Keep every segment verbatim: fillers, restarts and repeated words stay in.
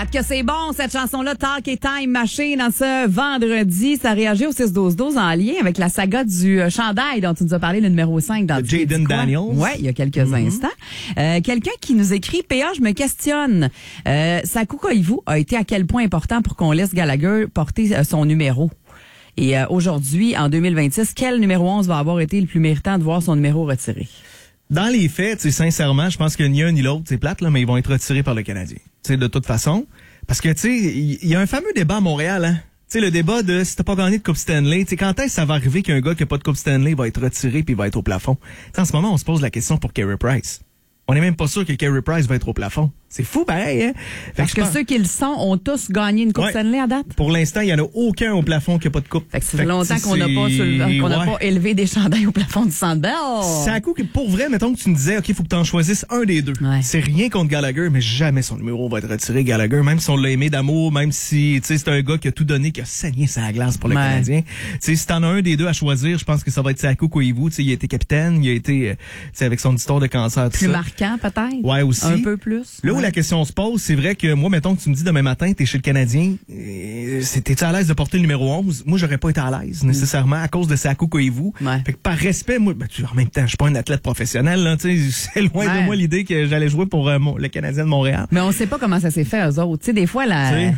Que c'est bon, cette chanson-là, Talk et Time Machine, dans ce vendredi. Ça réagit au six douze douze en lien avec la saga du euh, chandail dont tu nous as parlé, le numéro cinq dans Jaden Daniels. Oui, il y a quelques mm-hmm. instants. Euh, quelqu'un qui nous écrit, P A, je me questionne. Euh, Sakou Koivu a été à quel point important pour qu'on laisse Gallagher porter euh, son numéro? Et euh, aujourd'hui, en deux mille vingt-six, quel numéro onze va avoir été le plus méritant de voir son numéro retiré? Dans les faits, tu sais, sincèrement, je pense que ni un ni l'autre, c'est plate, là, mais ils vont être retirés par le Canadien. Tu sais, de toute façon. Parce que, tu sais, il y a un fameux débat à Montréal, hein. Tu sais, le débat de si t'as pas gagné de Coupe Stanley, tu sais, quand est-ce que ça va arriver qu'un gars qui a pas de Coupe Stanley va être retiré puis va être au plafond? T'sais, en ce moment, on se pose la question pour Carey Price. On n'est même pas sûr que Carey Price va être au plafond. C'est fou, pareil, hein? Fait Parce que, que ceux qui le sont ont tous gagné une Coupe ouais. Stanley à date? Pour l'instant, il n'y en a aucun au plafond qui n'a pas de coupe. Fait que ça fait longtemps qu'on n'a pas, qu'on n'a ouais. pas élevé des chandails au plafond du Centre Bell. C'est un coup que, pour vrai, mettons que tu me disais, OK, il faut que tu en choisisses un des deux. Ouais. C'est rien contre Gallagher, mais jamais son numéro va être retiré, Gallagher. Même si on l'a aimé d'amour, même si, tu sais, c'est un gars qui a tout donné, qui a saigné sa glace pour le ouais. Canadien. Tu sais, si t'en as un des deux à choisir, je pense que ça va être Sakou Koivu. Tu sais, il a été capitaine, il a été, tu sais, avec son histoire de cancer, tout plus ça. marquant, peut-être? Ouais, aussi. Un peu plus. Là ouais. où la question se pose, c'est vrai que moi, mettons que tu me dis demain matin, t'es chez le Canadien, t'es-tu à l'aise de porter le numéro onze? Moi, j'aurais pas été à l'aise, nécessairement, à cause de Sakou Koivu. Ouais. Fait que par respect, moi, ben, tu, en même temps, je suis pas un athlète professionnel, là, tu sais, c'est loin ouais. de moi l'idée que j'allais jouer pour euh, mon, le Canadien de Montréal. Mais on sait pas comment ça s'est fait, eux autres. Tu sais, des fois, la... T'sais,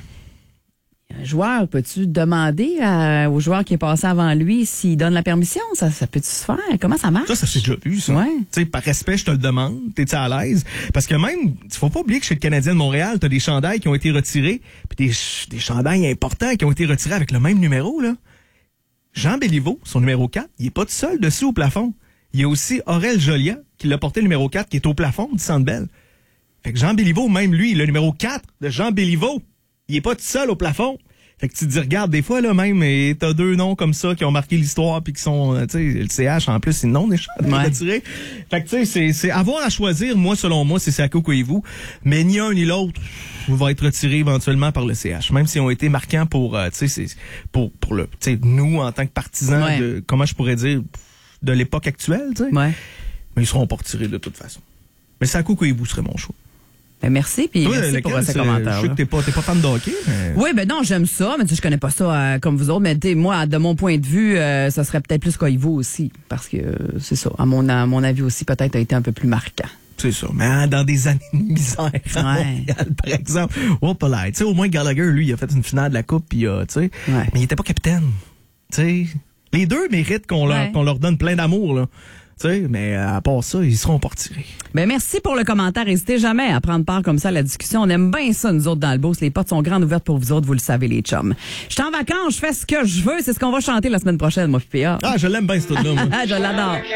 un joueur, peux-tu demander à, au joueur qui est passé avant lui s'il donne la permission? Ça, ça peut-tu se faire? Comment ça marche? Ça, ça s'est déjà vu, ça. Ouais. Tu sais, par respect, je te le demande. T'es-tu à l'aise? Parce que même, il faut pas oublier que chez le Canadien de Montréal, t'as des chandails qui ont été retirés, puis des, des chandails importants qui ont été retirés avec le même numéro, là. Jean Béliveau, son numéro quatre, il est pas tout seul dessus au plafond. Il y a aussi Aurel Joliat, qui l'a porté le numéro quatre, qui est au plafond du Centre Bell. Fait que Jean Béliveau, même lui, le numéro quatre de Jean Béliveau, il est pas tout seul au plafond. Fait que tu te dis, regarde, des fois, là, même, et t'as deux noms comme ça qui ont marqué l'histoire puis qui sont, tu sais, le C H, en plus, c'est le nom des chandails ouais. retirés. Fait que, tu sais, c'est, c'est avoir à choisir, moi, selon moi, c'est Sakou Koivu. Mais ni un ni l'autre va être retiré éventuellement par le C H. Même s'ils ont été marquants pour, euh, tu sais, c'est, pour, pour le, tu sais, nous, en tant que partisans ouais. de, comment je pourrais dire, de l'époque actuelle, tu sais. Ouais. Mais ils seront pas retirés de toute façon. Mais Sakou Koivu serait mon choix. Ben merci, puis oui, merci pour ces commentaires. Je sais que t'es pas, t'es pas fan de hockey, mais... Oui, ben non, j'aime ça, mais tu sais, je connais pas ça euh, comme vous autres, mais moi, de mon point de vue, euh, ça serait peut-être plus Koivu aussi, parce que euh, c'est ça, à mon, à mon avis aussi, peut-être a été un peu plus marquant. C'est ça, mais dans des années de misère, ouais. Montréal, par exemple, oh, pas là, tu sais, au moins Gallagher, lui, il a fait une finale de la Coupe, puis euh, tu sais, ouais. mais il était pas capitaine, tu sais. Les deux méritent qu'on leur, ouais. qu'on leur donne plein d'amour, là. Tu sais, mais à part ça, ils seront pas retirés. Ben merci pour le commentaire. N'hésitez jamais à prendre part comme ça à la discussion. On aime bien ça, nous autres, dans le Beauce. Les portes sont grandes ouvertes pour vous autres, vous le savez, les chums. Je suis en vacances, je fais ce que je veux. C'est ce qu'on va chanter la semaine prochaine, moi, P A. Ah, je l'aime bien, ce truc-là, moi. Je l'adore.